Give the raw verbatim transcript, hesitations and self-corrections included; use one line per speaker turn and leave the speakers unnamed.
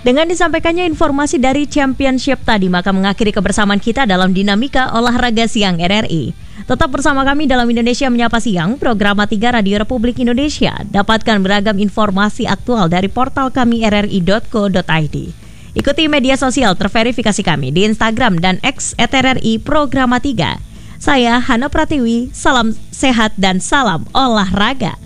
Dengan disampaikannya informasi dari Championship tadi, maka mengakhiri kebersamaan kita dalam Dinamika Olahraga Siang R R I. Tetap bersama kami dalam Indonesia Menyapa Siang, program tiga Radio Republik Indonesia. Dapatkan beragam informasi aktual dari portal kami r r i dot co dot i d. Ikuti media sosial terverifikasi kami di Instagram dan X at R R I Programa tiga. Saya Hana Pratiwi, salam sehat dan salam olahraga.